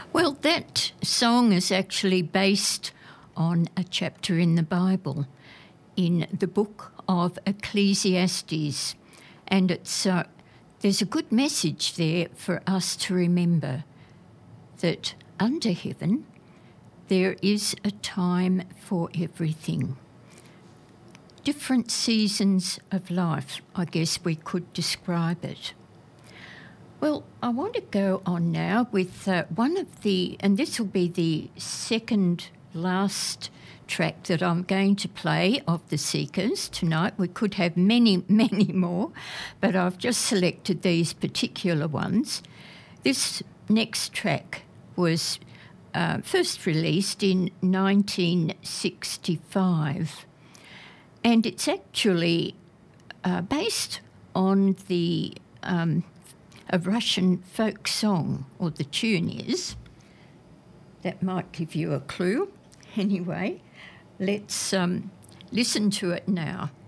Well, that song is actually based on a chapter in the Bible, in the book of Ecclesiastes, and there's a good message there for us to remember that under heaven there is a time for everything. Different seasons of life, I guess we could describe it. Well, I want to go on now with one of the, and this will be the second last track that I'm going to play of the Seekers tonight. We could have many, many more, but I've just selected these particular ones. This next track was first released in 1965, and it's actually based on a Russian folk song, or the tune is. That might give you a clue. Anyway, let's listen to it now.